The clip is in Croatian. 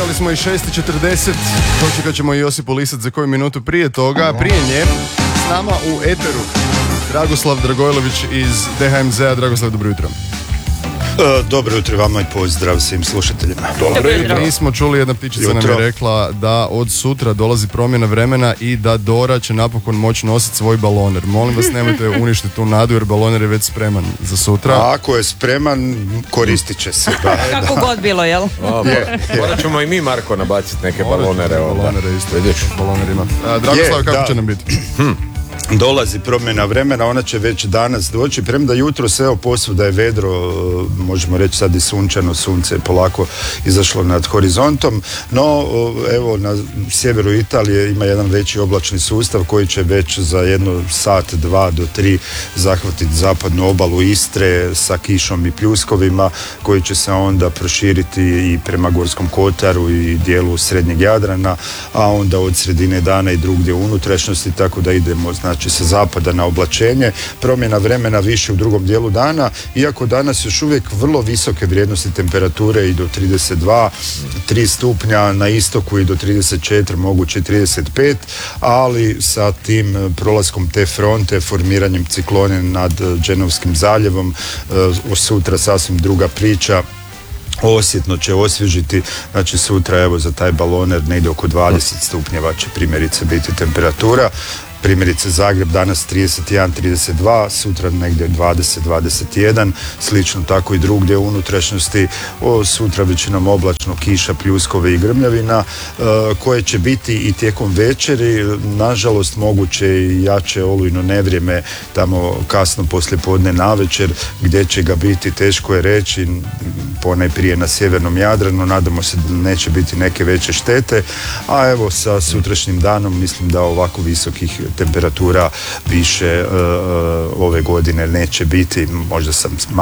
Gledali smo i 6:40, dočekat ćemo i Josipu Lisac za koju minutu prije toga. Prije nje, s nama u eteru, Dragoslav Dragojlović iz DHMZ-a. Dragoslav, dobro jutro. Dobro jutro vama i pozdrav svim slušateljima. Dobro jutro. Mi smo čuli, jedna ptičica nam je rekla da od sutra dolazi promjena vremena i da Dora će napokon moći nositi svoj baloner. Molim vas, nemojte uništiti tu nadu jer baloner je već spreman za sutra. A ako je spreman, koristit će se. Kako god bilo, jel? Morat ćemo i mi, Marko, nabaciti neke balonere. Balonere isto, vidiš, balonerima. Dragoslav, kako će nam biti? Dolazi promjena vremena, ona će već danas doći, premda jutro sve posvuda je vedro, možemo reći sad i sunčano, sunce je polako izašlo nad horizontom, no evo na sjeveru Italije ima jedan veći oblačni sustav koji će već za jedno sat, 2 do 3 zahvatiti zapadnu obalu Istre sa kišom i pljuskovima, koji će se onda proširiti i prema Gorskom kotaru i dijelu srednjeg Jadrana, a onda od sredine dana i drugdje u unutrašnjosti, tako da idemo znači sa zapada na oblačenje, promjena vremena više u drugom dijelu dana, iako danas još uvijek vrlo visoke vrijednosti temperature i do 32, 3 stupnja na istoku i do 34, moguće 35, ali sa tim prolaskom te fronte, formiranjem ciklone nad Dženovskim zaljevom, sutra sasvim druga priča. Osjetno će osvježiti, znači sutra evo za taj baloner negdje oko 20 stupnjeva će primjerice biti temperatura. Primjerice Zagreb danas 31, 32, sutra negdje 20, 21, slično tako i drugdje u unutrašnjosti. Sutra većinom oblačno, kiša, pljuskove i grmljavina, koje će biti i tijekom večeri, nažalost moguće i jače olujno nevrijeme tamo kasno poslijepodne navečer, gdje će ga biti teško je reći, ponajprije na sjevernom Jadranu, nadamo se da neće biti neke veće štete, a evo sa sutrašnjim danom mislim da ovako visokih temperatura više ove godine neće biti, možda sam